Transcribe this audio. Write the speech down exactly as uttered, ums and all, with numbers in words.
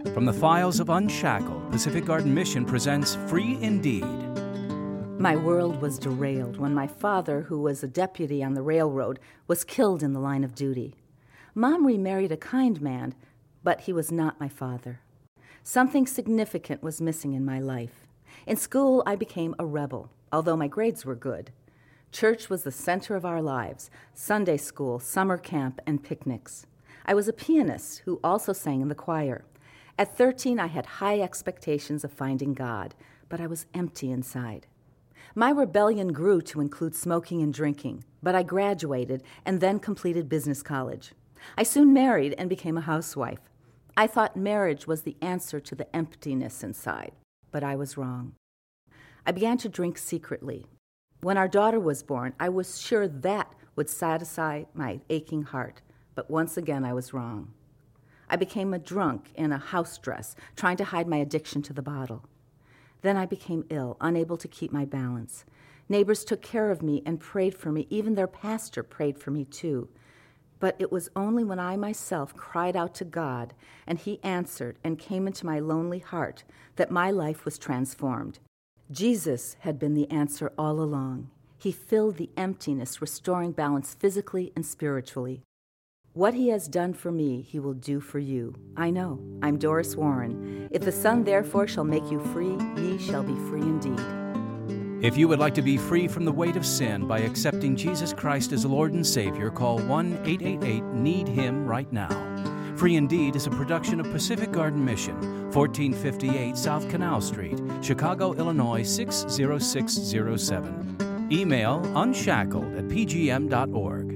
From the files of Unshackled, Pacific Garden Mission presents Free Indeed. My world was derailed when my father, who was a deputy on the railroad, was killed in the line of duty. Mom remarried a kind man, but he was not my father. Something significant was missing in my life. In school, I became a rebel, although my grades were good. Church was the center of our lives: Sunday school, summer camp, and picnics. I was a pianist who also sang in the choir. At thirteen, I had high expectations of finding God, but I was empty inside. My rebellion grew to include smoking and drinking, but I graduated and then completed business college. I soon married and became a housewife. I thought marriage was the answer to the emptiness inside, but I was wrong. I began to drink secretly. When our daughter was born, I was sure that would satisfy my aching heart, but once again I was wrong. I became a drunk in a house dress, trying to hide my addiction to the bottle. Then I became ill, unable to keep my balance. Neighbors took care of me and prayed for me. Even their pastor prayed for me too. But it was only when I myself cried out to God and He answered and came into my lonely heart that my life was transformed. Jesus had been the answer all along. He filled the emptiness, restoring balance physically and spiritually. What He has done for me, He will do for you. I know. I'm Doris Warren. If the Son therefore shall make you free, ye shall be free indeed. If you would like to be free from the weight of sin by accepting Jesus Christ as Lord and Savior, call one eight eight eight need him right now. Free Indeed is a production of Pacific Garden Mission, fourteen fifty-eight South Canal Street, Chicago, Illinois six zero six zero seven. Email unshackled at p g m dot org.